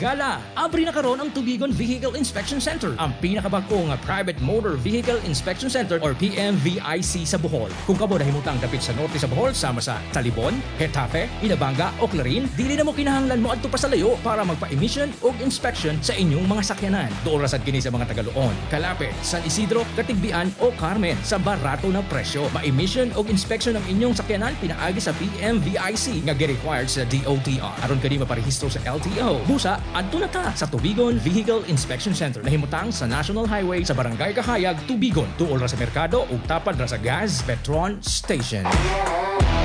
Higala, abri na karon ang Tubigon Vehicle Inspection Center, ang pinakabagong private motor vehicle inspection center or PMVIC sa Bohol. Kung kamo nahimutang dapit sa norte sa Bohol sama sa Talibon, Hetafe, Inabanga o Clarin, dili na mo kinahanglan mo adto pa sa layo para magpa-emission o inspection sa inyong mga sakyanan. Doon rasad kini sa mga Tagaloon, Calapit, San Isidro, Katigbian o Carmen sa barato na presyo. Ma-emission o inspection ang inyong sakyanan pinaagi sa PMVIC nga gi-required sa DOTR. Aron kani maparehistro sa LTO. Busa, adto na ta sa Tubigon Vehicle Inspection Center na himutang sa National Highway sa Barangay Kahayag, Tubigon. Tuol ra sa merkado ug tapad ra sa gas Petron Station.